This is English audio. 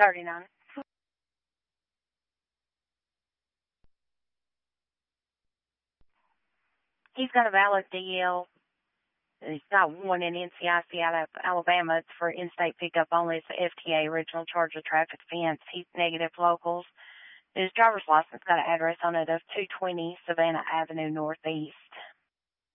39. He's got a valid DL. He's got one in NCIC out of Alabama. It's for in-state pickup only. It's a FTA, original charge of traffic offense. He's negative locals. His driver's license got an address on it of 220 Savannah Avenue Northeast.